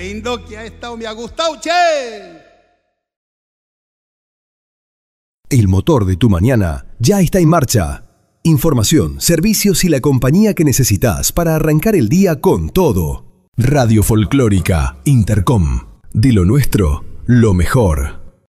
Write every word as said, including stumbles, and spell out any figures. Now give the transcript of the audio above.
Lindo que ha estado, me ha gustado, che. El motor de tu mañana ya está en marcha. Información, servicios y la compañía que necesitas para arrancar el día con todo. Radio Folclórica Intercom. De lo nuestro, lo mejor.